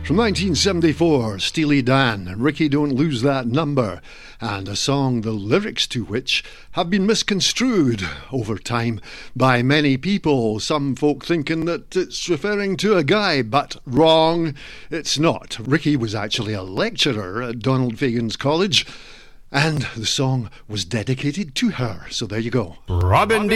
From 1974, Steely Dan, Ricky Don't Lose That Number, and a song the lyrics to which have been misconstrued over time by many people. Some folk thinking that it's referring to a guy, but wrong, it's not. Ricky was actually a lecturer at Donald Fagen's college, and the song was dedicated to her. So there you go. Robin D.